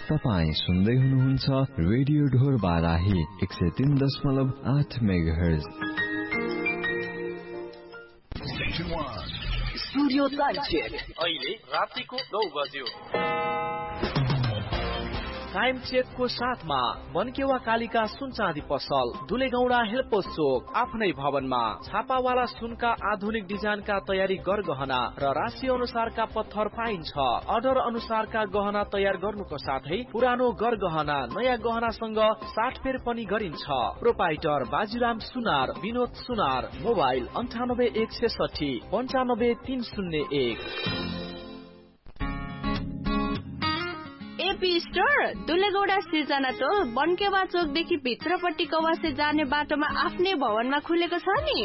तपाईं सुन्दै हुनुहुन्छ रेडियो ढोर Barahi 103.8 megahertz. Studio time check अहिले रातिको 9 बज्यो। टाइम चेक को साथमा मनकेवा कालिका सुन चाँदी पसल, दुलेगौडा हेल्पोस चोक, आफ्नै भवनमा छापावाला सुनका आधुनिक डिजाइनका तयारी गरगहना र राशि अनुसारका पत्थर पाइन्छ। अर्डर अनुसारका गहना तयार गर्नुको साथै पुरानो गरगहना नयाँ गहनासँग साटफेर पनि गरिन्छ। प्रोपाइटर बाजीराम सुनार, विनोद सुनार, मोबाइल 9816 95301। एपी स्टोर दुलेगौडा सिर्जना टोल बनकेवा चोकदेखि भित्रपट्टि कवासे जाने बाटोमा आफ्नै भवनमा खुलेको छ नि।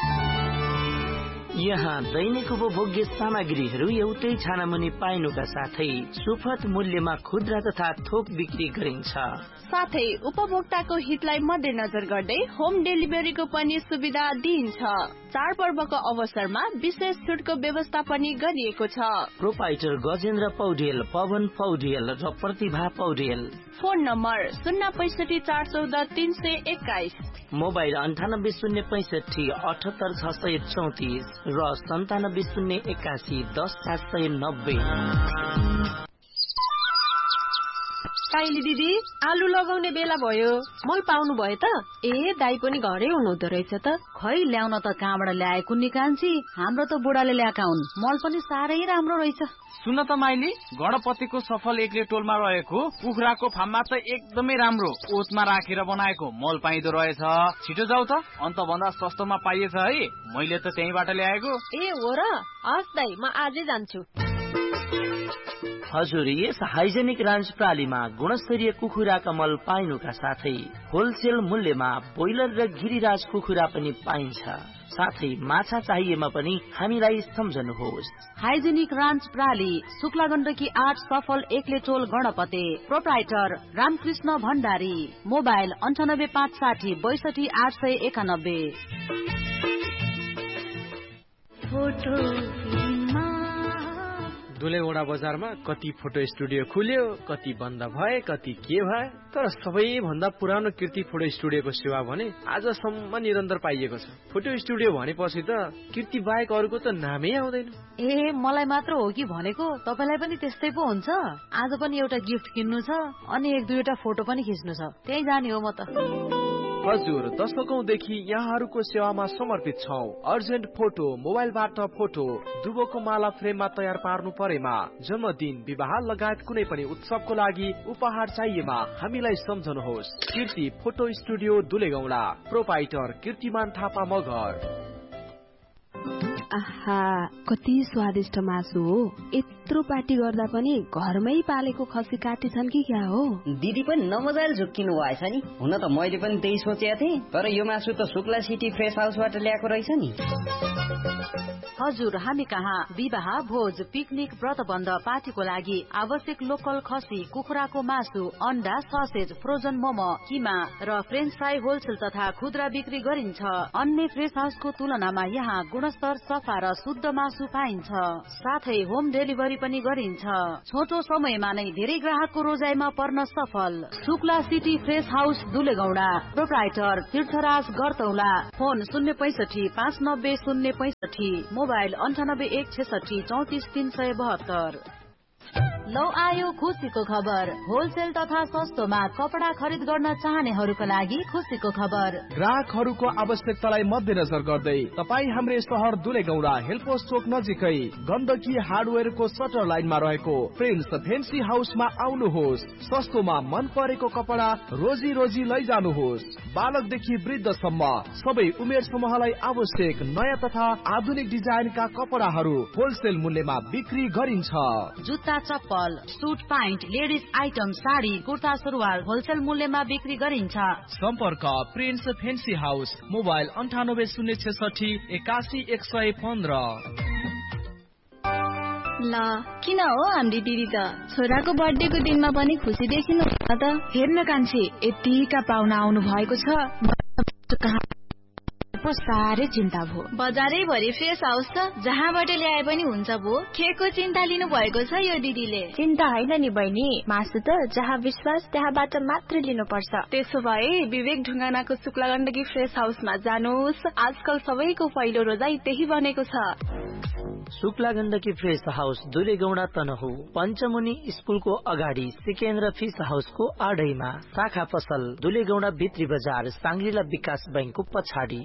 यहाँ दैनिक उपभोग्य सामग्रीहरू एउटै छानामुनि पाइनुका साथै सुपथ मूल्यमा खुद्रा तथा थोक बिक्री गरिन्छ। साथै उपभोक्ताको हितलाई मध्यनजर गर्दै होम डेलिभरीको पनि सुविधा दिइन्छ। चाडपर्वको अवसरमा विशेष छुटको व्यवस्था पनि गरिएको छ। प्रोपाइटर गजेन्द्र पौडेल, पवन पौडेल र प्रतिभा पौडेल। फोन नम्बर 065 414 321, मोबाइल 98 065 78 634 र 97 081 10 790। काइली दिदी, आलु लगाउने बेला भयो, मल पाउनु भयो त? ए दाई पनि घरै हुनुहुँदो रहेछ त। खै ल्याउन त कहाँबाट ल्याएको नि कान्छी, हाम्रो त बुढाले ल्याएका हुन्। मल पनि साह्रै राम्रो रहेछ। सुन त माइली, गणपतिको सफल एक्ले टोलमा रहेको कुखुराको फार्ममा त एकदमै राम्रो ओतमा राखेर बनाएको मल पाइदो रहेछ। छिटो जाऊ त, अन्त भन्दा सस्तोमा पाइएछ है। मैले त त्यहीबाट ल्याएको। ए हो र? हस् दाई, म आजै जान्छु। हजुर, यस हाइजेनिक रान्च प्रालीमा गुणस्तरीय कुखुराका मल पाइनुका साथै होलसेल मूल्यमा बोइलर र गिरिराज कुखुरा पनि पाइन्छ। साथै माछा चाहिएमा पनि हामीलाई सम्झनुहोस्। हाइजेनिक रान्च प्राली, शुक्ला गण्डकी 8 सफल एक्ले टोल गणपते। प्रोप्राइटर रामकृष्ण भण्डारी। मोबाइल 98 560 62 891। दुलेगौडा बजारमा कति फोटो स्टुडियो खुल्यो, कति बन्द भए, कति के भए, तर सबैभन्दा पुरानो कीर्ति फोटो स्टुडियोको सेवा भने आजसम्म निरन्तर पाइएको छ। फोटो स्टुडियो भनेपछि त कीर्ति बाहेक अरूको त नामै आउँदैन। ए मलाई मात्र हो कि भनेको, तपाईलाई पनि त्यस्तै पो हुन्छ? आज पनि एउटा गिफ्ट किन्नु छ अनि 1-2वटा फोटो पनि खिच्नु छ, त्यही जाने हो म त। हजुर, दशकौंदेखि यहाँहरूको सेवामा समर्पित छौं। अर्जेन्ट फोटो, मोबाइलबाट फोटो, दुबोको माला फ्रेममा तयार पार्नु परेमा, जन्मदिन, विवाह लगायत कुनै पनि उत्सवको लागि उपहार चाहिएमा हामीलाई सम्झनुहोस्। कीर्ति फोटो स्टुडियो दुलेगौडा। प्रोपाइटर कीर्तिमान थापा मगर। आहा, कति स्वादिष्ट मासु हो। यत्रो पार्टी गर्दा पनि घरमै पालेको खसी काटेछन् कि क्या हो? दिदी पनि नमजाले झुक्किनु भएछ नि। हुन त मैले पनि त्यही सोचेको थिएँ, तर यो मासु त शुक्ला सिटी फ्रेस हाउसबाट ल्याएको रहेछ नि। हजुर, हामी कहाँ विवाह, भोज, पिकनिक, व्रतबन्ध, पार्टीको लागि आवश्यक लोकल खसी, कुखुराको मासु, अन्डा, ससेज, फ्रोजन मोमो, किमा र फ्रेन्च फ्राई होलसेल तथा खुद्रा बिक्री गरिन्छ। अन्य फ्रेस हाउसको तुलनामा यहाँ गुणस्तर, सफा र शुद्ध मासु पाइन्छ। साथै होम डेलिभरी पनि गरिन्छ। छोटो समयमा नै धेरै ग्राहकको रोजाइमा पर्न सफल। Shukla city fresh house दुलेगौडा। Proprietor तीर्थराज गरतौला। Phone 065 590 065, mobile 98 166 34 372। लौ आयो खुसीको खबर। होलसेल तथा सस्तोमा कपडा खरिद गर्न चाहनेहरूका लागि खुसीको खबर। ग्राहकहरूको आवश्यकतालाई मध्यनजर गर्दै तपाई हाम्रै शहर दुलेगौडा हेल्पोस चोक नजिकै गण्डकी हार्डवेयरको सटर लाइनमा रहेको प्रिन्स फेन्सी हाउसमा आउनुहोस्। सस्तोमा मन परेको कपडा रोजी रोजी लैजानुहोस्। बालकदेखि वृद्धसम्म सबै उमेर समूहलाई आवश्यक नयाँ तथा आधुनिक डिजाइनका कपडाहरू होलसेल मूल्यमा बिक्री गरिन्छ। जुत्ता, चप्पल, suit pant, ladies item, sari, kurta, सुरुवाल होलसेल मूल्यमा बिक्री गरिन्छ। सम्पर्क प्रिन्स फेन्सी हाउस। मोबाइल 98 066 81 115। ल किन हो हाम्री दिदी त छोराको बर्थडेको दिनमा पनि खुसी देखिनु त। हेर्न कान्छी, यतिका पाहुना आउनु भएको छ, अब साह्रै चिन्ता भयो। बजारै भरि फ्रेस हाउस छ, जहाँबाट ल्याए पनि हुन्छ भो। खेको चिन्ता लिनु भएको छ यो दिदीले। चिन्ता होइन नि बहिनी, मासु त जहाँ विश्वास त्यहाँबाट मात्र लिनुपर्छ। त्यसो भए विवेक ढुङ्गानाको शुक्ला गण्डकी फ्रेस हाउसमा जानुहोस्। आजकल सबैको पहिलो रोजाइ त्यही बनेको छ। शुक्ला गण्डकी फ्रेस हाउस दुलेगौडा तनहु पञ्चमुनि स्कुलको अगाडि सिकेन्द्र फिस हाउसको आडैमा, शाखा पसल दुलेगौडा भित्री बजार साङ्ग्रिला विकास बैंकको पछाडि।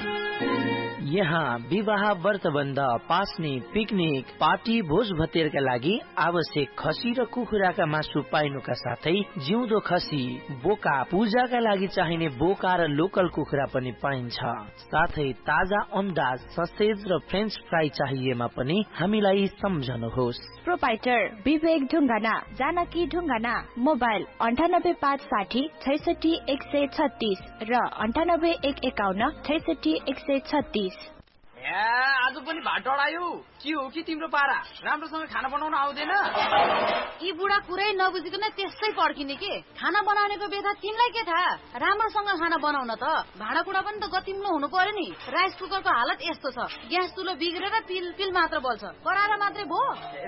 यहाँ विवाह, व्रतबन्ध, पास्ने, पिकनिक, पार्टी, भोज भतेरका लागि आवश्यक खसी र कुखुराका मासु पाइनुका साथै जिउँदो खसी, बोका, पूजाका लागि चाहिने बोका र लोकल कुखुरा पनि पाइन्छ। साथै ताजा अंडा, ससेज र फ्रेन्च फ्राई चाहिएमा पनि हामीलाई सम्झनुहोस्। प्रोपाइटर विवेक ढुङ्गाना, जानकी ढुङ्गाना। मोबाइल 9856 66 136 र 9851 66 136। आज पनि भात डढायो। के हो कि तिम्रो पारा? राम्रोसँग खाना बनाउन आउँदैन? यी बुढा कुरै नबुझिकन त्यसै पर्खिने के? खाना बनाउनेको बेथा तिमीलाई के थाहा? राम्रोसँग खाना बनाउन त भाँडाकुँडा पनि त गतिम्लो हुनु पर्यो नि। राइस कुकरको हालत यस्तो छ, ग्यास चुलो बिग्रेर पिल पिल मात्र बल्छ, कराएर मात्रै भो।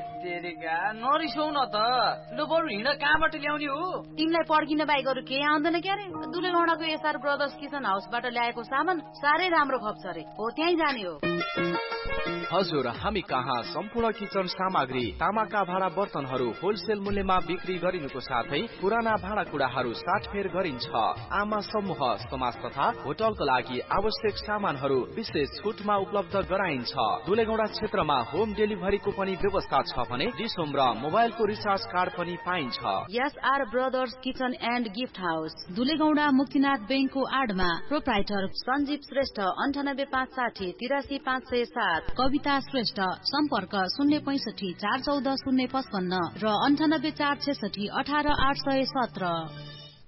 नरिसाउ न त, लु बरु हिँड, कहाँबाट ल्याउने हो? तिमीलाई पर्खिन बाहेक अरू केही आउँदैन क्यारे? दुलेगौडाको एसआर ब्रदर्स किचन हाउसबाट ल्याएको सामान साह्रै राम्रो खप्छ रे, हो त्यहीँ जाने हो। हजुर, हामी कहाँ सम्पूर्ण किचन सामग्री, तामाका भाँडा बर्तनहरू होलसेल मूल्यमा बिक्री गरिनुको साथै पुराना भाँडाकुँडाहरू साटफेर गरिन्छ। आमा समूह, समाज तथा होटलको लागि आवश्यक सामानहरू विशेष छुटमा उपलब्ध गराइन्छ। दुलेगौडा क्षेत्रमा होम डेलिभरीको पनि व्यवस्था छ भने डिसोम र मोबाइलको रिचार्ज कार्ड पनि पाइन्छ। SR brothers kitchen and gift house दुलेगौडा Muktinath बैंकको आडमा। प्रोप्राइटर सञ्जीव श्रेष्ठ 98560 83 507। कविता श्रेष्ठ सम्पर्क 065 414 055 र 98 466 18 817।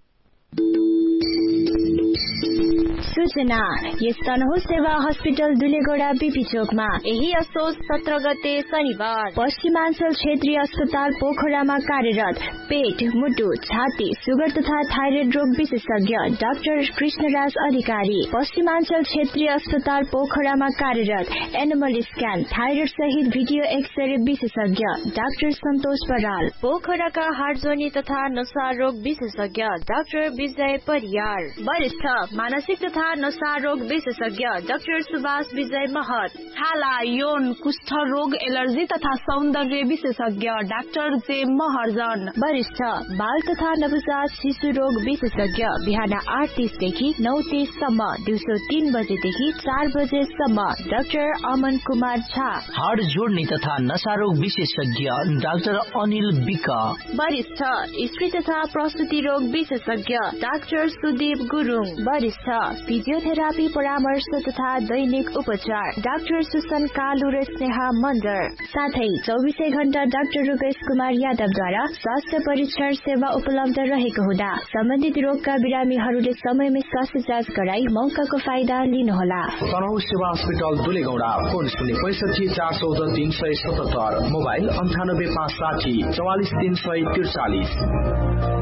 सूचना यस तनहु सेवा हस्पिटल दुलेगौडा बीपी चोकमा यही असोज 17 गते शनिबार पश्चिमाञ्चल क्षेत्रीय अस्पताल पोखरामा कार्यरत पेट, मुटु, छाती, सुगर तथा थाइरोइड रोग विशेषज्ञ डाक्टर कृष्णराज अधिकारी। पश्चिमाञ्चल क्षेत्रीय अस्पताल पोखरामा कार्यरत एनिमल स्क्यान, थाइरोइड सहित भिडियो एक्सरे विशेषज्ञ डाक्टर सन्तोष बराल। पोखराका हार्टजोनी तथा नशा रोग विशेषज्ञ डाक्टर विजय परियार। वरिष्ठ मानसिक तथा नशा रोग विशेषज्ञ डाक्टर सुभाष विजय महत। छाला, यौन, कुष्ठ रोग, एलर्जी तथा सौन्दर्य विशेषज्ञ डाक्टर जे महर्जन। वरिष्ठ बाल तथा नवजात शिशु रोग विशेषज्ञ बिहान 8:30 देखि 9:30 सम्म, दिउँसो 3 बजेदेखि 4 बजेसम्म डाक्टर अमन कुमार झा। हाड जोड्ने तथा नशा रोग विशेषज्ञ डाक्टर अनिल विक। वरिष्ठ स्त्री तथा प्रसुति रोग विशेषज्ञ डाक्टर सुदीप गुरुङ। वरिष्ठ फिजियोथेरापी परामर्श तथा दैनिक उपचार डाक्टर सुसन कालु र स्नेहा मन्डर। साथै 24 घण्टा डाक्टर रुपेश कुमार यादवद्वारा स्वास्थ्य परीक्षण सेवा उपलब्ध रहेको हुँदा सम्बन्धित रोगका बिरामीहरूले समयमै स्वास्थ्य जाँच गराई मौकाको फाइदा लिनुहोला। तनहु सेवा हस्पिटल दुलेगौडा, फोन 065 414 377, मोबाइल 98560 44 343।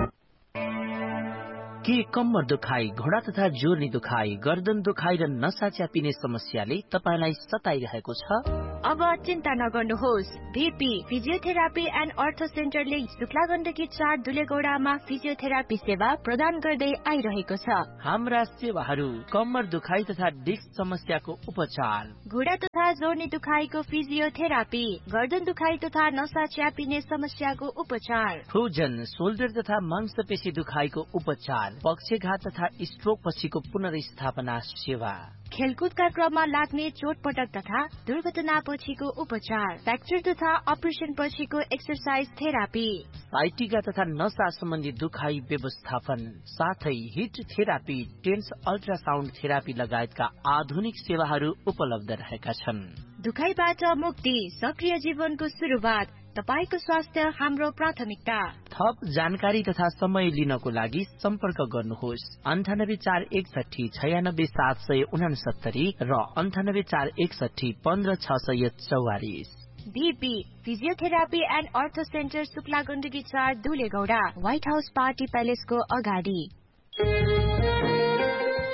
के कम्मर दुखाइ, घोडा तथा जोर्नी दुखाइ, गर्दन दुखाइ र नसा च्यापिने समस्याले तपाईलाई सताइरहेको छ? अब चिन्ता नगर्नुहोस्। VP physiotherapy and earth सेन्टरले Shukla Gandaki 4 दुलेगौडामा physiotherapy सेवा प्रदान गर्दै आइरहेको छ। हाम्रा सेवाहरू कम्मर दुखाइ तथा डिस्क समस्याको उपचार, घुँडा तथा जोर्नी दुखाइको फिजियोथेरापी, गर्दन दुखाइ तथा नसा च्यापिने समस्याको उपचार, फ्रोजन शोल्डर तथा मांसपेशी दुखाइको उपचार, पक्षघात तथा स्ट्रोक पछिको पुनर्स्थापना सेवा, खेलकुदका क्रममा लाग्ने चोटपटक तथा दुर्घटना पछिको उपचार, फ्र्याक्चर तथा अपरेसन पछिको एक्सरसाइज थेरापी, साइटिका तथा नसा सम्बन्धी दुखाइ व्यवस्थापन, साथै hit therapy, tense ultrasound therapy लगायतका आधुनिक सेवाहरू उपलब्ध रहेका छन्। दुखाइबाट मुक्ति, सक्रिय जीवनको सुरुवात, तपाईको स्वास्थ्य हाम्रो प्राथमिकता। थप जानकारी तथा समय लिनको लागि सम्पर्क गर्नुहोस् 98461 96769 र 98461 15644। BP physiotherapy and earth centre Shukla Gandaki 4 दुलेगौडा, white house party प्यालेसको अगाडि।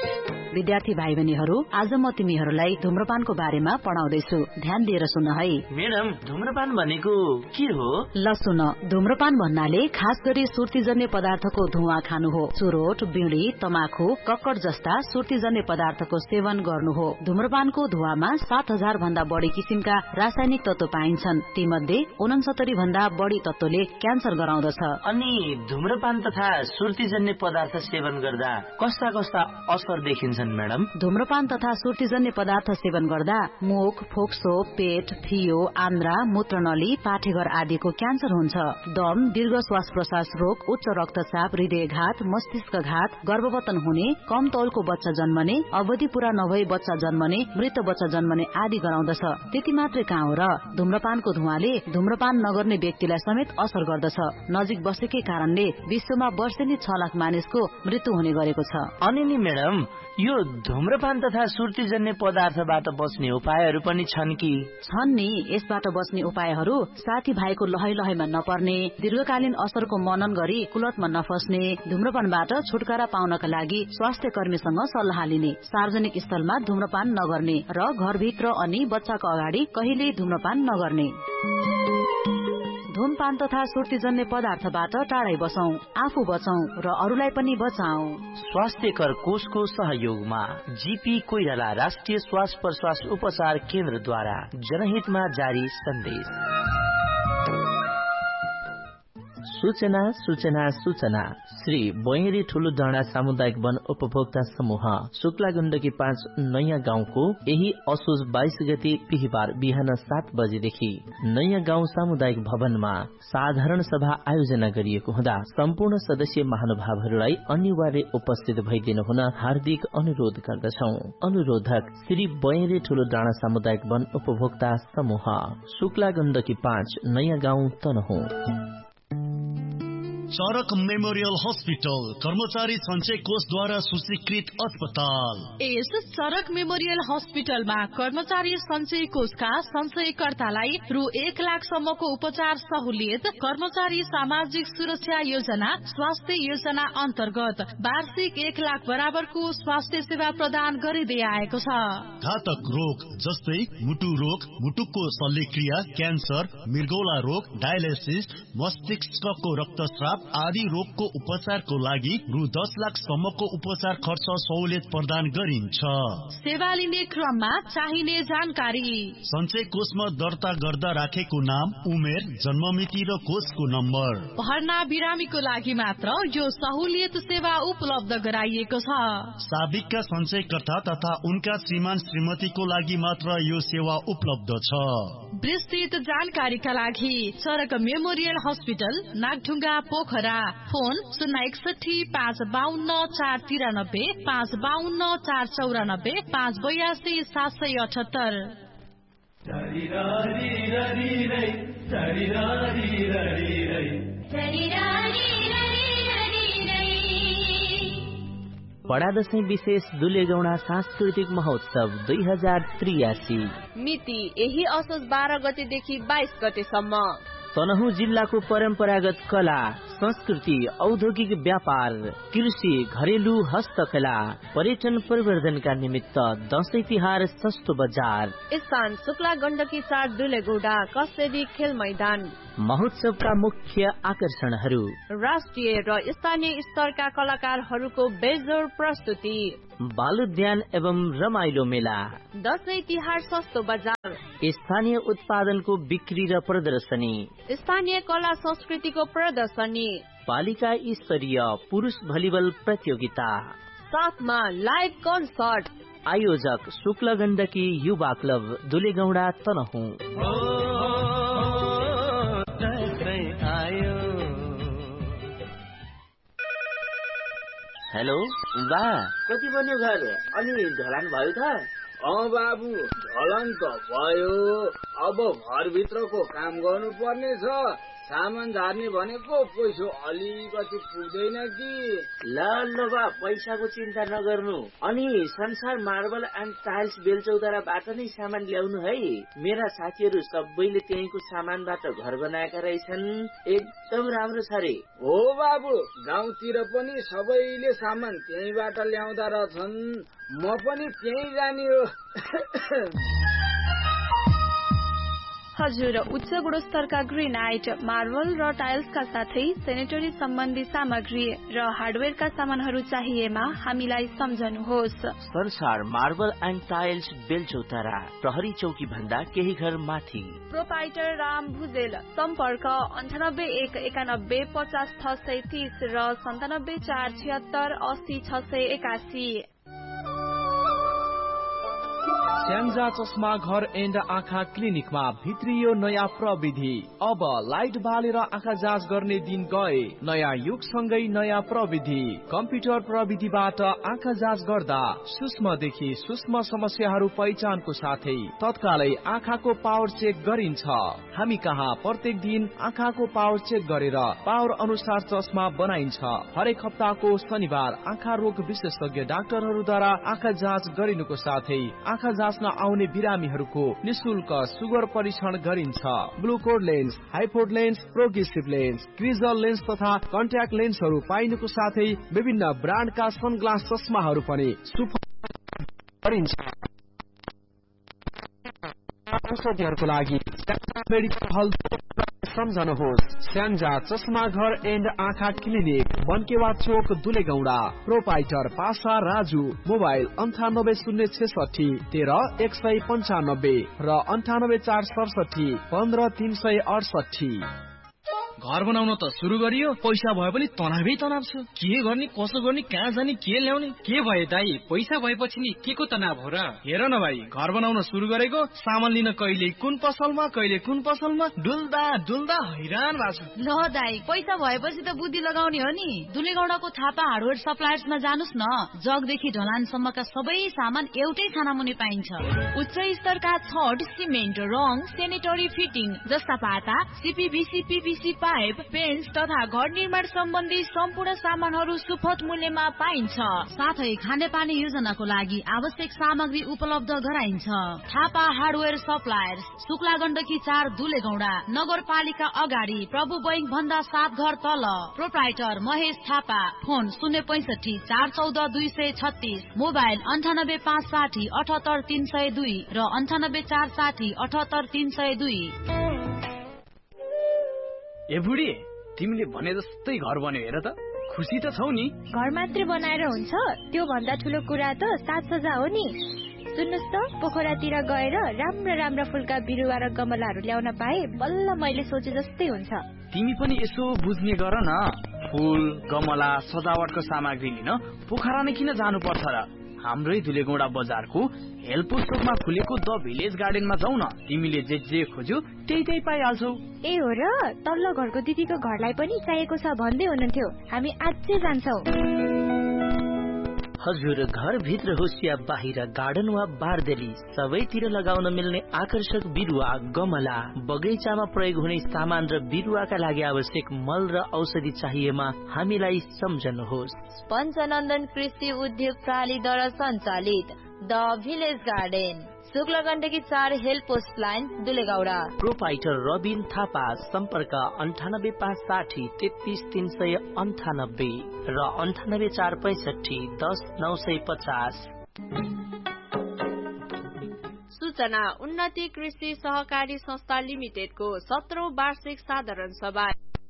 विद्यार्थी भाइ बहिनीहरू, आज म तिमीहरूलाई धूम्रपानको बारेमा पढाउँदैछु। ध्यान दिएर सुन है। म्याडम, धूम्रपान भनेको के हो? ल सुन, धूम्रपान भन्नाले खास गरी सुर्तीजन्य पदार्थको धुवा खानु हो। चुरोट, बीड़ी, तमाखु, कक्कड जस्ता सुर्तीजन्य पदार्थको सेवन गर्नु हो। धूम्रपानको धुवामा 7000 भन्दा बढी किसिमका रासायनिक तत्व पाइन्छन्। तीमध्ये 69 भन्दा बढी तत्वले क्यान्सर गराउँदछ। अनि धूम्रपान तथा सुर्तीजन्य पदार्थ सेवन गर्दा कस्ता कस्ता असर देखिन्छन् म्याडम? धूम्रपान तथा सुर्तीजन्य पदार्थ सेवन गर्दा मुख, फोक्सो, पेट, फियो, आन्द्रा, मूत्रनली, पाठेघर आदिको क्यान्सर हुन्छ। दम, दीर्घ श्वास प्रश्वास रोग, उच्च रक्तचाप, हृदयघात, मस्तिष्कघात, गर्भवतन हुने, कम तौलको बच्चा जन्मने, अवधि पूरा नभई बच्चा जन्मने, मृत बच्चा जन्मने आदि गराउँदछ। त्यति मात्रै कहाँ हो र, धूम्रपानको धुवाले धूम्रपान नगर्ने व्यक्तिलाई समेत असर गर्दछ। नजिक बसेकै कारणले विश्वमा वर्षेनी 6 लाख मानिसको मृत्यु हुने गरेको छ। अनि नि म्याडम, यो धूम्रपान तथा सुर्तीजन्य पदार्थबाट बच्ने उपायहरू पनि छन् कि? छन् नि। यसबाट बच्ने उपायहरू साथी भाइको लहै लहैमा नपर्ने, दीर्घकालीन असरको मनन गरी कुलतमा नफस्ने, धूम्रपानबाट छुटकारा पाउनका लागि स्वास्थ्य कर्मीसँग सल्लाह लिने, सार्वजनिक स्थलमा धूम्रपान नगर्ने र घरभित्र अनि बच्चाको अगाडि कहिल्यै धूम्रपान नगर्ने। धूमपान तथा सुर्तीजन्य पदार्थबाट टाढै बसौं, आफू बचौं र अरूलाई पनि बचाऊ। स्वास्थ्यकर कोषको सहयोगमा जीपी कोइराला राष्ट्रिय श्वास प्रश्वास उपचार केन्द्रद्वारा जनहितमा जारी सन्देश। सूचना सूचना सूचना। श्री बयरी ठुलो डाँडा सामुदायिक वन उपभोक्ता समूह शुक्ला गण्डकी 5 नयाँ गाउँको यही असोज 22 गते बिहिबार बिहान 7 बजेदेखि नयाँ गाउँ सामुदायिक भवनमा साधारण सभा आयोजना गरिएको हुँदा सम्पूर्ण सदस्य महानुभावहरूलाई अनिवार्य उपस्थित भइदिनु हुन हार्दिक अनुरोध गर्दछौं। अनुरोधक श्री बयरी ठुलो डाँडा सामुदायिक वन उपभोक्ता समूह शुक्ला गण्डकी 5 नयाँ गाउँ तनहुँ। चरक मेमोरियल हस्पिटल कर्मचारी सञ्चय कोषद्वारा सूचीकृत अस्पताल। यस चरक मेमोरियल हस्पिटलमा कर्मचारी सञ्चय कोषका सञ्चयकर्तालाई रु 1 लाखसम्मको उपचार सहुलियत, कर्मचारी सामाजिक सुरक्षा योजना, स्वास्थ्य योजना अन्तर्गत वार्षिक 1 लाख बराबरको स्वास्थ्य सेवा प्रदान गरिँदै आएको छ। घातक रोग जस्तै मुटु रोग, मुटुको शल्यक्रिया, क्यान्सर, मृगौला रोग, डायलिसिस, मस्तिष्कको रक्तस्राव आदि रोगको उपचारको लागि रु 10 लाखसम्मको उपचार खर्च सहुलियत प्रदान गरिन्छ। सेवा लिने क्रममा चाहिने जानकारी: सञ्चय कोषमा दर्ता गर्दा राखेको नाम, उमेर, जन्ममिति र कोषको नम्बर। भर्ना बिरामीको लागि मात्र यो सहुलियत सेवा उपलब्ध गराइएको छ। साबिकका सञ्चयकर्ता तथा उनका श्रीमान श्रीमतीको लागि मात्र यो सेवा उपलब्ध छ। विस्तृत जानकारीका लागि चरक memorial hospital Nagdhunga Pokhara, phone 061 552 493 552 494 582 778। बडादशैं विशेष दुलेगौडा सांस्कृतिक महोत्सव 2083 मिति यही असोज 12 गतेदेखि 22 गतेसम्म। तनहुँ जिल्लाको परम्परागत कला, संस्कृति, औद्योगिक व्यापार, कृषि, घरेलु हस्तकला, पर्यटन प्रवर्धनका निमित्त दशैं तिहार सस्तो बजार। स्थान शुक्ला गण्डकी 4 दुलेगौडा कसेरी खेल मैदान। महोत्सवका मुख्य आकर्षणहरू: राष्ट्रिय र स्थानीय स्तरका कलाकारहरूको बेजोड प्रस्तुति, बालोद्यान एवं रमाइलो मेला, दशैं तिहार सस्तो बजार, स्थानीय उत्पादनको बिक्री र प्रदर्शनी, स्थानीय कला संस्कृतिको प्रदर्शनी, पालिका स्तरीय पुरुष भलिबल प्रतियोगिता, साथमा लाइभ कन्सर्ट। आयोजक शुक्ला गण्डकी युवा क्लब दुलेगौडा तनहुँ। हेलो बा, कति बन्यो घर? अनि ढलान भयो त? बाबु, ढलान त भयो। अब घरभित्रको काम गर्नु पर्ने छ। सामान झार्ने भनेको पैसा अलिकति पुग्दैन कि। ल बा पैसाको चिन्ता नगर्नु। अनि संसार मार्बल एन्ड टाइल्स बेलचौताराबाट नै सामान ल्याउनु है। मेरा साथीहरू सबैले त्यहीँको सामानबाट घर बनाएका रहेछन्। एकदम राम्रो छ रे। हो बाबु, गाउँतिर पनि सबैले सामान त्यहीँबाट ल्याउँदा रहेछन्। म पनि त्यहीँ जाने हो। हजुर, उच्च गुणस्तरका ग्रेनाइट, मार्बल र टाइल्सका साथै सेनेटरी सम्बन्धी सामग्री र हार्डवेयरका सामानहरू चाहिएमा हामीलाई सम्झनुहोस्। संसार मार्बल एन्ड टाइल्स बेलचौतारा, प्रहरी चौकी भन्दा केही घर माथि। प्रोपाइटर राम भुजेल। सम्पर्क 9819150630 र 97477680 स्याङ्जा चस्मा घर एन्ड आँखा क्लिनिकमा भित्रियो नयाँ प्रविधि। अब लाइट बालेर आँखा जाँच गर्ने दिन गए। नयाँ युगसँगै नयाँ प्रविधि। कम्प्युटर प्रविधिबाट आँखा जाँच गर्दा सूक्ष्मदेखि सूक्ष्म समस्याहरू पहिचानको साथै तत्कालै आँखाको पावर चेक गरिन्छ। हामी कहाँ प्रत्येक दिन आँखाको पावर चेक गरेर पावर अनुसार चस्मा बनाइन्छ। हरेक हप्ताको शनिबार आँखा रोग विशेषज्ञ डाक्टरहरूद्वारा आँखा जाँच गरिनुको साथै आँखा जाँच्न आउने बिरामीहरूको निशुल्क सुगर परीक्षण गरिन्छ। ग्लुकोड lens, हाइपोड lens, progressive lens, क्रिजल lens तथा कन्ट्याक्ट लेन्सहरू पाइनुको साथै विभिन्न ब्रान्डका सनग्लास चस्माहरू पनि गरिन्छ। औषधिहरूको लागि मेडिकल हल सम्झनुहोस्। स्याङ्जा चस्मा घर एन्ड आँखा क्लिनिक, बनकेवा चोक, दुलेगौडा। प्रोपाइटर पासा राजु। मोबाइल 9806 13 195 र 98467 15368। घर बनाउन त सुरु गरियो, पैसा भए पनि तनावै तनाव छ। के गर्ने, कसो गर्ने, कहाँ जाने, के ल्याउने। के भयो दाई, पैसा भएपछि नि के को तनाव हो र? हेर न भाइ, घर बनाउन सुरु गरेको, सामान लिन कहिले कुन पसलमा कहिले कुन पसलमा डुल्दा डुल्दा हैरान भएको छ। ल दाई, पैसा भएपछि त बुद्धि लगाउने हो नि। दुलेगौडाको थापा हार्डवेयर सप्लायर्समा जानुस् न। जगदेखि ढलानसम्मका सबै सामान एउटै खाना मुनि पाइन्छ। उच्च स्तरका छड, सिमेन्ट, रङ, सेनेटरी फिटिङ जस्ता पाता, सीपीभीसी, पीवीसी पाइप, पेन्ट्स तथा घर निर्माण सम्बन्धी सम्पूर्ण सामानहरू सुपथ मूल्यमा पाइन्छ। साथै खानेपानी योजनाको लागि आवश्यक सामग्री उपलब्ध गराइन्छ। Thapa hardware suppliers, Shukla Gandaki 4, दुलेगौडा। नगरपालिका अगाडि, प्रभु बैंक भन्दा 7 घर तल। Proprietor Mahesh Thapa. Phone 065 414 236। Mobile 98560 78 302 र 98460 78 302। ए बुढी, तिमीले भने जस्तै घर बन्यो हेर त। खुसी त छौ नि? घर मात्रै बनाएर हुन्छ? त्यो भन्दा ठुलो कुरा त साजसज्जा हो नि। सुन्नुस् त, पोखरातिर गएर राम्रा राम्रा फुलका बिरुवा र गमलाहरू ल्याउन पाए बल्ल मैले सोचे जस्तै हुन्छ। तिमी पनि यसो बुझ्ने गर न। फुल, गमला, सजावटको सामग्री लिन पोखरा नै किन जानु पर्छ र? हाम्रै दुलेगौडा बजारको हेल्पोस चोकमा खुलेको द भिलेज गार्डनमा जाऊ न। तिमीले जे खोज्यौ त्यही पाइहाल्छौ। ए हो र, तल्लो घरको दिदीको घरलाई पनि चाहिएको छ भन्दै हुनुहुन्थ्यो। हामी आजै जान्छौ। हजुर, घर भित्र होस् या बाहिर, गार्डन वा बारदेली, सबैतिर लगाउन मिल्ने आकर्षक बिरुवा, गमला, बगैँचामा प्रयोग हुने सामान र बिरुवाका लागि आवश्यक मल र औषधि चाहिएमा हामीलाई सम्झनुहोस्। पञ्चनन्दन कृषि उद्योग प्रणालीद्वारा सञ्चालित the village garden, Shukla Gandaki 4, help post line, दुलेगौडा। Proprietor Rabin Thapa. सम्पर्क 98560 33398 र 98465 10950। सूचना उन्नति कृषि सहकारी संस्था लिमिटेडको 17औं वार्षिक साधारण सभा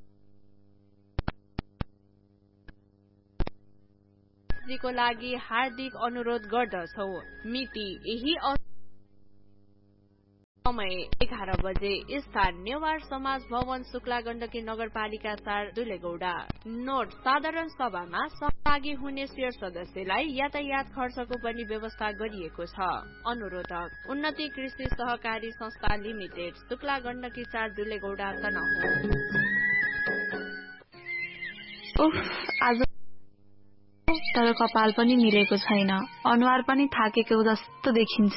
को लागि हार्दिक अनुरोध गर्दछौ। मिति यही समय 11 बजे। स्थान नेवार समाज भवन, शुक्ला गण्डकी नगरपालिका 4, दुलेगौडा। नोट, साधारण सभामा सहभागी हुने शेयर सदस्यलाई यातायात खर्चको पनि व्यवस्था गरिएको छ। अनुरोधक उन्नति कृषि सहकारी संस्था लिमिटेड, शुक्ला गण्डकी 4, दुलेगौडा, तनहुँ। आज तर कपाल पनि मिलेको छैन, अनुहार पनि थाकेको जस्तो देखिन्छ।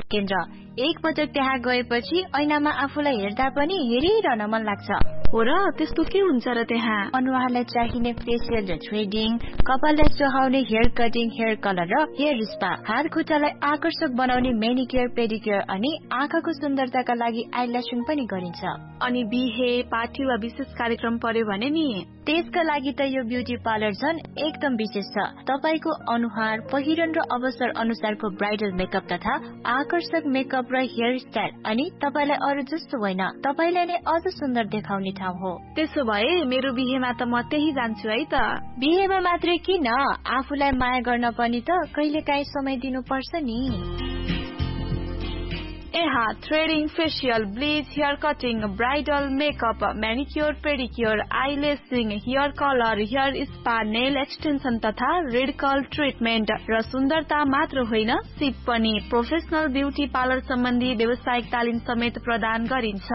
केन्द्र। एक पटक त्यहाँ गएपछि ऐनामा आफूलाई हेर्दा पनि हेरिरहन मन लाग्छ। हो र त्यस्तो के हुन्छ र त्यहाँ? अनुहारलाई चाहिने फेसियल र थ्रेडिङ, कपाललाई सुहाउने हेयर कटिङ, हेयर कलर र हेयर स्पा, हात खुट्टालाई आकर्षक बनाउने मेनिक्योर पेडिक्योर अनि आँखाको सुन्दरताका लागि आइल्यासिङ पनि गरिन्छ। अनि बिहे पार्टी वा विशेष कार्यक्रम पर्यो भने नि त्यसका लागि त यो ब्युटी पार्लर झन् एकदम विशेष छ। तपाईको अनुहार, पहिरन र अवसर अनुसारको ब्राइडल मेकअप तथा आकर्षक मेकअप र हेयर स्टाइल अनि तपाईलाई अरू जस्तो होइन, तपाईलाई नै अझ सुन्दर देखाउने ठाउँ हो। त्यसो भए मेरो बिहेमा त म त्यही जान्छु है त। बिहेमा मात्रै किन, आफूलाई माया गर्न पनि त कहिलेकाहीँ समय दिनुपर्छ नि। यहाँ threading, facial, bleach, hair cutting, bridal makeup, म्यानिक्योर pedicure, आइलेसिङ, hair colour, hair spa, nail extension तथा रेड कर्ल ट्रिटमेन्ट र सुन्दरता मात्र होइन, सिप पनि। प्रोफेसनल ब्युटी पार्लर सम्बन्धी व्यावसायिक तालिम समेत प्रदान गरिन्छ।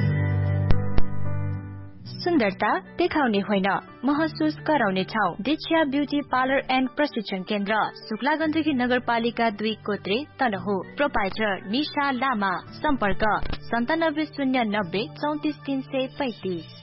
सुन्दरता देखाउने होइन, महसुस गराउने ठाउँ। दीक्षा ब्युटी पार्लर एन्ड प्रशिक्षण केन्द्र, शुक्ला गण्डकी नगरपालिका 2 कोत्रे तनहु। प्रोपाइटर निशा लामा। सम्पर्क 9709 34335।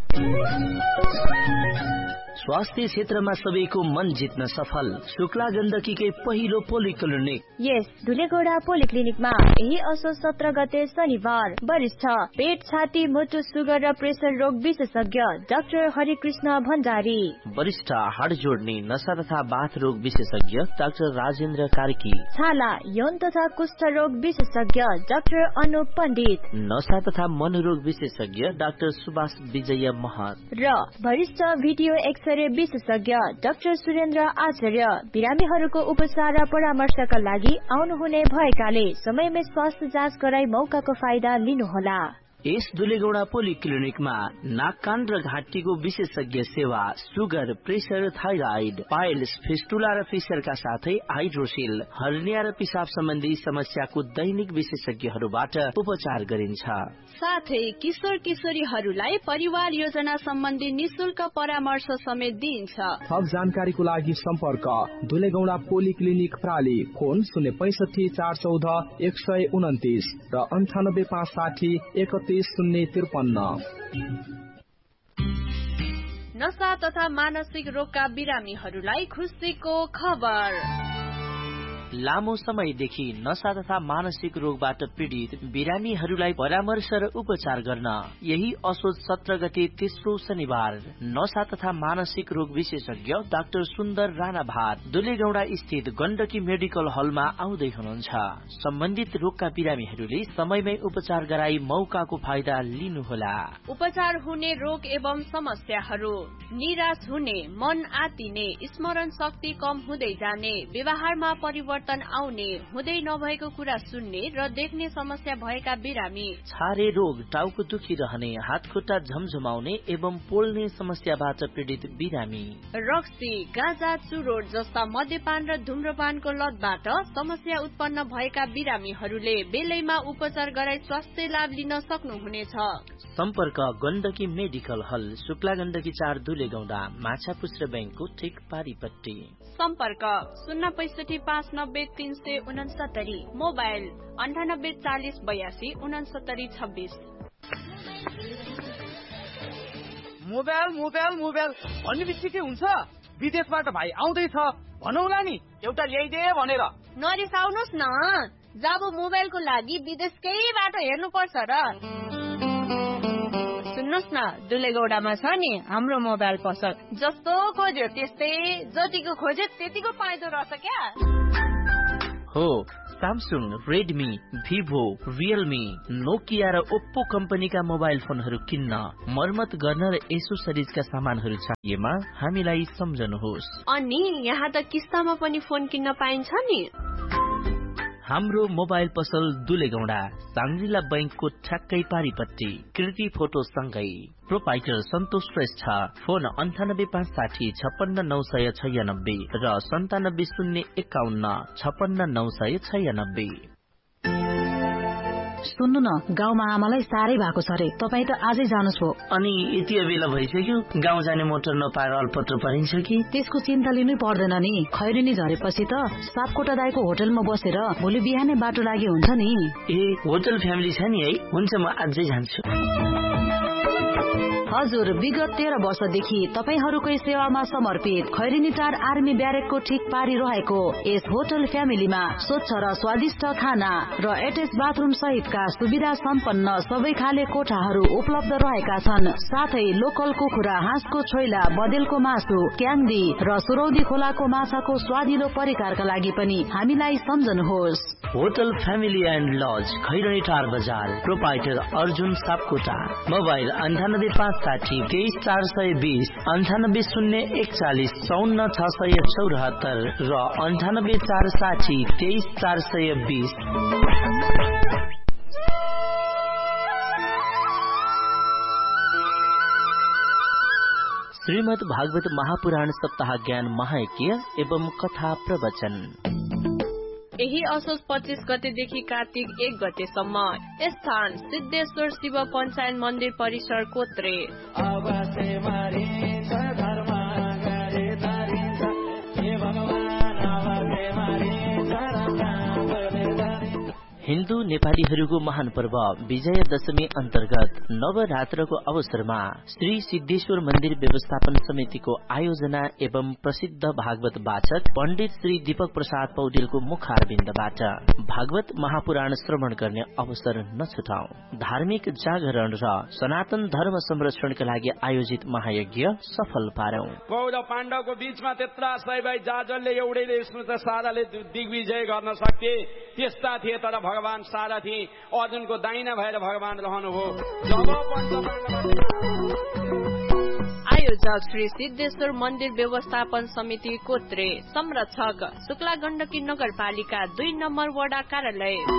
स्वास्थ्य क्षेत्रमा सबैको मन जित्न सफल शुक्ला गण्डकीकै पहिलो पोलिक्लिनिक। यस धुलेगौडा पोलिक्लिनिकमा यही असोज 17 गते शनिबार वरिष्ठ पेट, छाती, मुटु, सुगर र प्रेसर रोग विशेषज्ञ डाक्टर हरिकृष्ण भण्डारी, वरिष्ठ हाड जोड्ने, नसा तथा बाथ रोग विशेषज्ञ डाक्टर राजेन्द्र कार्की, छाला, यौन तथा कुष्ठ रोग विशेषज्ञ डाक्टर अनुप पण्डित, नसा तथा मनोरोग विशेषज्ञ डाक्टर सुभाष विजय महत र वरिष्ठ भिडियो एक्सरे विशेषज्ञ डाक्टर सुरेन्द्र आचार्य। बिरामीहरूको उपचार र परामर्शका लागि आउनुहुने भएकाले समयमै स्वास्थ्य जाँच गराई मौकाको फाइदा लिनुहोला। यस दुलेगौडा पोलिक्लिनिकमा नाक, कान र घाँटीको विशेषज्ञ सेवा, sugar, pressure, thyroid, piles, fistula र फिसरका साथै हाइड्रोसिल, हर्निया र पिसाब सम्बन्धी समस्याको दैनिक विशेषज्ञहरूबाट उपचार गरिन्छ। साथै किशोर किशोरीहरूलाई परिवार योजना सम्बन्धी निशुल्क परामर्श समेत दिइन्छ। थप जानकारीको लागि सम्पर्क दुलेगौडा पोलिक्लिनिक प्राली, फोन 065 414 129 र 98 560 31 नशा तथा मानसिक रोगका बिरामीहरूलाई खुसीको खबर। लामो समयदेखि नशा तथा मानसिक रोगबाट पीडित बिरामीहरूलाई परामर्श र उपचार गर्न यही असोज 17 गते तेस्रो शनिबार नशा तथा मानसिक रोग विशेषज्ञ डाक्टर सुन्दर राणा भाट दुलेगौडा स्थित गण्डकी मेडिकल हलमा आउँदै हुनुहुन्छ। सम्बन्धित रोगका बिरामीहरूले समयमै उपचार गराई मौकाको फाइदा लिनुहोला। उपचार हुने रोग एवं समस्याहरू: निराश हुने, मन आतिने, स्मरण शक्ति कम हुँदै जाने, व्यवहारमा परिवर्तन आउने, हुँदै नभएको कुरा सुन्ने र देख्ने समस्या भएका बिरामी, छारे रोग, टाउको दुखिरहने, हात खुट्टा झमझमाउने एवं पोल्ने समस्याबाट पीडित बिरामी, रक्सी, गाँजा, चुरोट जस्ता मद्यपान र धुम्रपानको लतबाट समस्या उत्पन्न भएका बिरामीहरूले बेलैमा उपचार गराई स्वास्थ्य लाभ लिन सक्नुहुनेछ। सम्पर्क गण्डकी मेडिकल हल, शुक्ला गण्डकी 4 दुलेगौडा, माछापुच्छ्रे बैंकको ठिक पारिपट्टि। सम्पर्क 065 590 369, मोबाइल 98 40 82 69 26। मोबाइल भन्ने बित्तिकै हुन्छ विदेशबाट भाइ आउँदैछ भनौला नि एउटा ल्याइदे भनेर। नरिसाउनुस् न, जब मोबाइलको लागि विदेशकै बाटो हेर्नु पर्छ र। सुन्नुस् न, दुलेगौडामा छ नि हाम्रो मोबाइल पसल, जस्तो खोज्यो त्यस्तै, जतिको खोज्यो त्यतिको पाइदो रहेछ क्या। हो, Samsung, Redmi, Vivo, Realme, Nokia र ओप्पो कम्पनीका मोबाइल फोनहरू किन्न, मर्मत गर्न र एसोसरिजका सामानहरू चाहिएमा हामीलाई सम्झनुहोस्। अनि यहाँ त किस्तामा पनि फोन किन्न पाइन्छ नि। हाम्रो मोबाइल पसल दुलेगौडा, साङ्ग्रिला बैंकको ठ्याक्कै पारिपट्टि, कृति फोटो सँगै। प्रोपाइटर सन्तोष श्रेष्ठ, फोन 98 560 56 996 र 97 051 56 996। सुन्नु न, गाउँमा आमालाई साह्रै भएको छ रे। तपाईँ त आजै जानुहोस् भो। अनि यति बेला भइसक्यो, गाउँ जाने मोटर नपाएर अल्पत्र परिन्छ कि? त्यसको चिन्ता लिनै पर्दैन नि। खैरेनी झरेपछि त सापकोटा दाइको होटलमा बसेर भोलि बिहानै बाटो लागि हुन्छ नि। ए, होटल फ्यामिली छ नि है? हुन्छ, म आजै जान्छु। हजुर, विगत 13 वर्षदेखि तपाईहरूकै सेवामा समर्पित खैरेनी टार आर्मी ब्यारेकको ठिक पारी रहेको यस होटल फ्यामिलीमा स्वच्छ र स्वादिष्ट खाना र एटेच बाथरुम सहितका सुविधा सम्पन्न सबै खाले कोठाहरू उपलब्ध रहेका छन्। साथै लोकल कुखुरा, हाँसको छोइला, बदेलको मासु, क्याङ्दी र सुरौदी खोलाको माछाको स्वादिलो परिकारका लागि पनि हामीलाई सम्झनुहोस्। Hotel family and lodge, Khaireni टार बजार, प्रोपाइटर अर्जुन सापकोटा। मोबाइल 9856 23420, 9801 54674 र 98460 23420। श्रीमद् भागवत महापुराण सप्ताह ज्ञान महायज्ञ एवं कथा प्रवचन। यही असोज 25 गतेदेखि कार्तिक 1 गतेसम्म स्थान सिद्धेश्वर शिव पञ्चायन मन्दिर परिसर कोत्रे। हिन्दू नेपालीहरूको महान पर्व विजयादशमी अन्तर्गत नवरात्रको अवसरमा श्री सिद्धेश्वर मन्दिर व्यवस्थापन समितिको आयोजना एवं प्रसिद्ध भागवत वाचक पण्डित श्री दीपक प्रसाद पौडेलको मुखारबिन्दबाट भागवत महापुराण श्रवण गर्ने अवसर नछुटाऊ। धार्मिक जागरण र सनातन धर्म संरक्षणका लागि आयोजित महायज्ञ सफल पारौं। कौरव पाण्डवको बीचमा त्यत्रा सबै जाजलले एउटैले साराले दिग्विजय गर्न सक्थे त्यस्ता थिए, तर भगवान सारथी अर्जुनको दाहिना भएर भगवान रहनुभयो। आयोजक श्री सिद्धेश्वर मन्दिर व्यवस्थापन समिति कोत्रे। संरक्षक शुक्ला गण्डकी नगरपालिका 2 नम्बर वडा कार्यालय।